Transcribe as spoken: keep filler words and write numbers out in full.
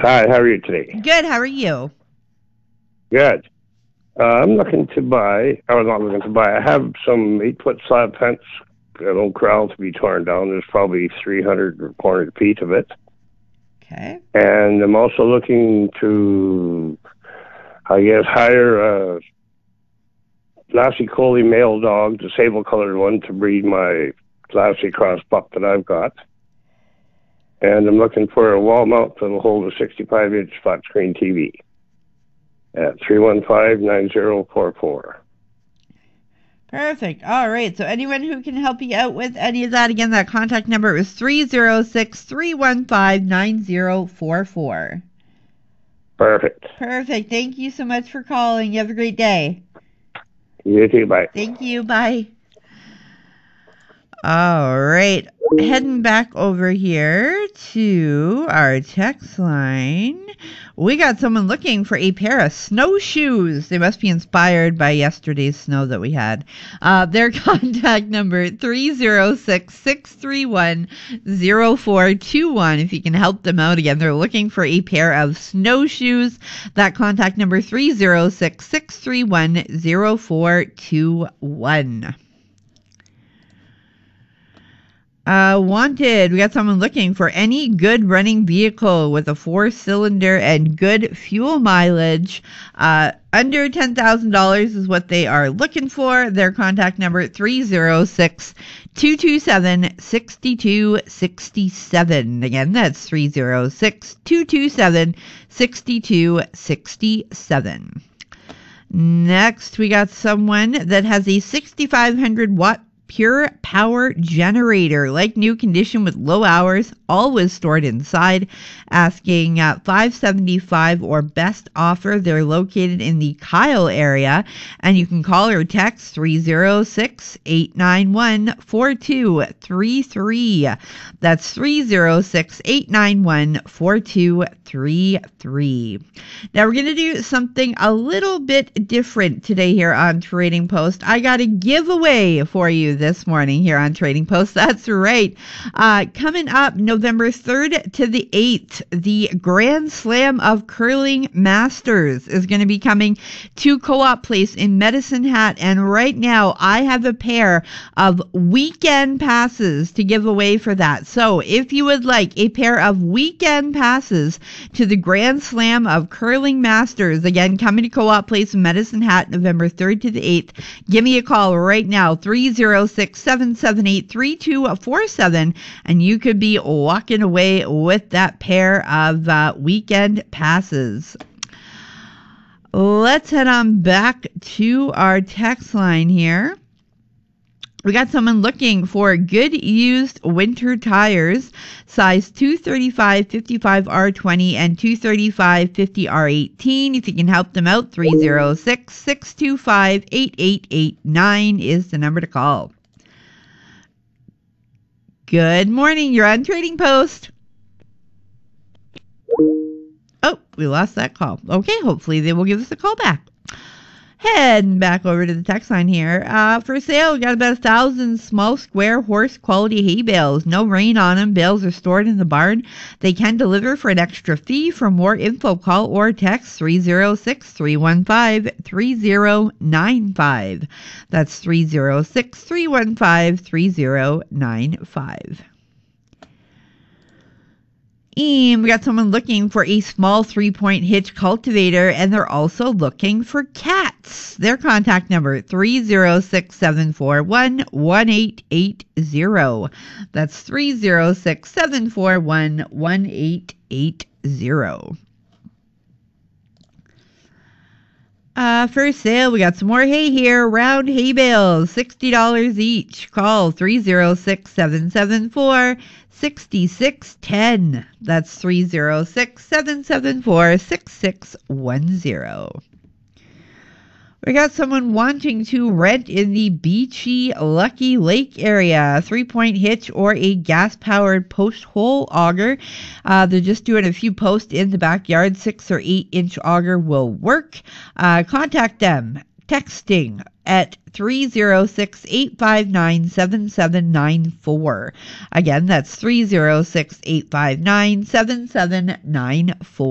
Hi, how are you today? Good. How are you? Good. Uh, I'm looking to buy, I was not looking to buy, I have some eight-foot slab fence, an old corral to be torn down. There's probably three hundred or four hundred feet of it. Okay. And I'm also looking to, I guess, hire a Lassie Coley male dog, the sable-colored one, to breed my Lassie cross pup that I've got. And I'm looking for a wall mount that'll hold a sixty-five inch flat screen T V at three one five, nine zero four four. Perfect. All right. So anyone who can help you out with any of that, again, that contact number is three zero six, three one five, nine zero four four. Perfect. Perfect. Thank you so much for calling. You have a great day. You too. Bye. Thank you. Bye. All right. Heading back over here to our text line. We got someone looking for a pair of snowshoes. They must be inspired by yesterday's snow that we had. Uh, their contact number, three zero six, six three one, zero four two one. If you can help them out again, they're looking for a pair of snowshoes. That contact number, three zero six, six three one, zero four two one. Uh, wanted. We got someone looking for any good running vehicle with a four-cylinder and good fuel mileage. Uh, under ten thousand dollars is what they are looking for. Their contact number, three zero six, two two seven, six two six seven. Again, that's three zero six, two two seven, six two six seven. Next, we got someone that has a sixty-five hundred watt pure power generator, like new condition with low hours, always stored inside, asking uh, five seventy-five or best offer. They're located in the Kyle area, and you can call or text three zero six, eight nine one, four two three three. That's three zero six, eight nine one, four two three three. Now we're going to do something a little bit different today here on Trading Post. I got a giveaway for you this morning here on Trading Post. That's right. Uh, coming up November third to the eighth, the Grand Slam of Curling Masters is going to be coming to Co-op Place in Medicine Hat. And right now I have a pair of weekend passes to give away for that. So if you would like a pair of weekend passes to the Grand Slam of Curling Masters, again, coming to Co-op Place in Medicine Hat, November third to the eighth, give me a call right now, three zero six, seven seven eight, three two four seven, and you could be walking away with that pair of uh, weekend passes. Let's head on back to our text line here. We got someone looking for good used winter tires, size two thirty-five fifty-five R twenty and two thirty-five fifty R eighteen. If you can help them out, three zero six, six two five, eight eight eight nine is the number to call. Good morning. You're on Trading Post. Oh, we lost that call. Okay, hopefully they will give us a call back. Heading back over to the text line here. Uh, for sale, we got about a thousand small square horse quality hay bales. No rain on them. Bales are stored in the barn. They can deliver for an extra fee. For more info, call or text three zero six, three one five, three zero nine five. That's three zero six, three one five, three zero nine five. And we got someone looking for a small three-point hitch cultivator, and they're also looking for cats. Their contact number, three zero six, seven four one, one eight eight zero. That's three zero six, seven four one, one eight eight zero. Uh, for sale, we got some more hay here. Round hay bales, sixty dollars each. Call three zero six, seven seven four, six six one zero. That's three zero six, seven seven four, six six one zero. We got someone wanting to rent in the Beachy Lucky Lake area, a three-point hitch or a gas-powered post-hole auger. Uh, they're just doing a few posts in the backyard. Six or eight-inch auger will work. Uh, contact them. Texting at three zero six, eight five nine, seven seven nine four. Again, that's three zero six, eight five nine, seven seven nine four.